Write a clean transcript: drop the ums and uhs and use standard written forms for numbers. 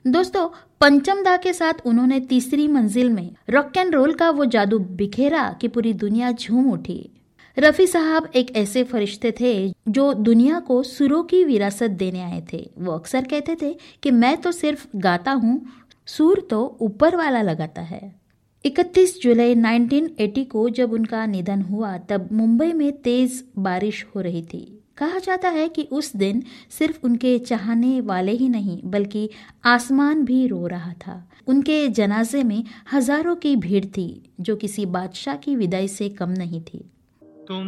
दोस्तों, पंचम दा के साथ उन्होंने तीसरी मंजिल में रॉक एंड रोल का वो जादू बिखेरा कि पूरी दुनिया झूम उठी। रफी साहब एक ऐसे फरिश्ते थे जो दुनिया को सुरों की विरासत देने आए थे। वो अक्सर कहते थे कि मैं तो सिर्फ गाता हूँ, सुर तो ऊपर वाला लगाता है। 31 जुलाई 1980 को जब उनका निधन हुआ तब मुंबई में तेज बारिश हो रही थी। कहा जाता है कि उस दिन सिर्फ उनके चाहने वाले ही नहीं बल्कि आसमान भी रो रहा था। उनके जनाजे में हजारों की भीड़ थी जो किसी बादशाह की विदाई से कम नहीं थी।